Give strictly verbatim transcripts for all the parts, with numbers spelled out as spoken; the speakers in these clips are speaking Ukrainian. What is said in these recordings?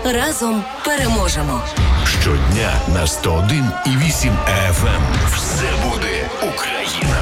Разом переможемо. Щодня на сто один і вісім еф ем. Все буде Україна.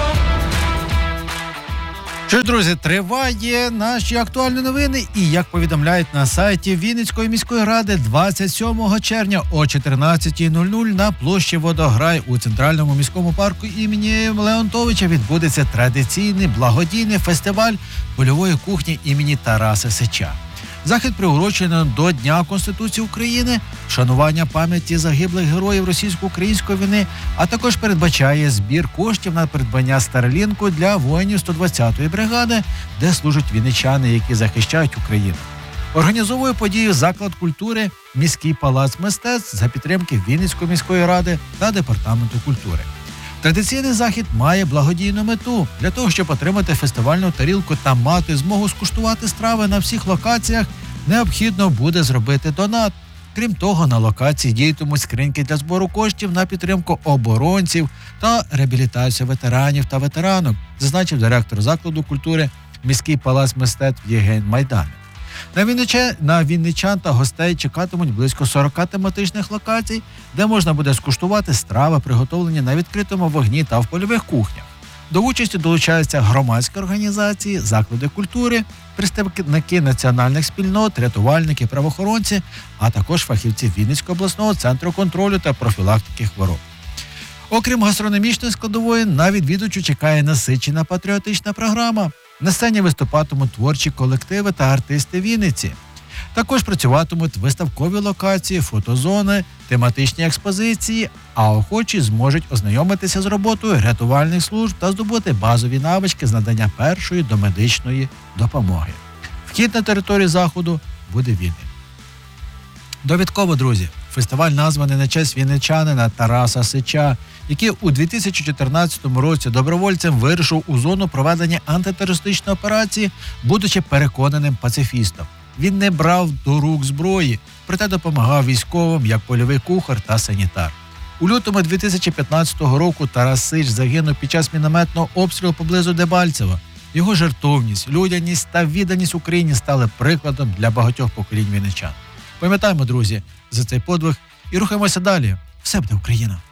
Що ж, друзі, триває наші актуальні новини, і, як повідомляють на сайті Вінницької міської ради, двадцять сьомого червня о чотирнадцятій нуль нуль на площі Водограй у Центральному міському парку імені Леонтовича відбудеться традиційний благодійний фестиваль польової кухні імені Тараса Сича. Захід приурочено до Дня Конституції України, вшанування пам'яті загиблих героїв російсько-української війни, а також передбачає збір коштів на придбання Старлінку для воїнів сто двадцятої бригади, де служать вінничани, які захищають Україну. Організовує подію заклад культури «Міський палац мистецтв» за підтримки Вінницької міської ради та Департаменту культури. Традиційний захід має благодійну мету. Для того, щоб отримати фестивальну тарілку та мати змогу скуштувати страви на всіх локаціях, необхідно буде зробити донат. Крім того, на локації діятимуть скриньки для збору коштів на підтримку оборонців та реабілітацію ветеранів та ветеранок, зазначив директор закладу культури «Міський палац мистецтв» Євген Майданик. На Вінничан, на вінничан та гостей чекатимуть близько сорок тематичних локацій, де можна буде скуштувати страви, приготовлені на відкритому вогні та в польових кухнях. До участі долучаються громадські організації, заклади культури, представники національних спільнот, рятувальники, правоохоронці, а також фахівці Вінницького обласного центру контролю та профілактики хвороб. Окрім гастрономічної складової, на відвідувачів чекає насичена патріотична програма. На сцені виступатимуть творчі колективи та артисти Вінниці. Також працюватимуть виставкові локації, фотозони, тематичні експозиції, а охочі зможуть ознайомитися з роботою рятувальних служб та здобути базові навички з надання першої домедичної допомоги. Вхід на територію заходу буде вільним. Довідково, друзі, фестиваль названий на честь вінничанина Тараса Сича, який у дві тисячі чотирнадцятому році добровольцем вирушив у зону проведення антитерористичної операції, будучи переконаним пацифістом. Він не брав до рук зброї, проте допомагав військовим як польовий кухар та санітар. У лютому дві тисячі п'ятнадцятого року Тарас Сич загинув під час мінометного обстрілу поблизу Дебальцева. Його жертовність, людяність та відданість Україні стали прикладом для багатьох поколінь вінничан. Пам'ятаємо, друзі, за цей подвиг і рухаємося далі. Все буде Україна!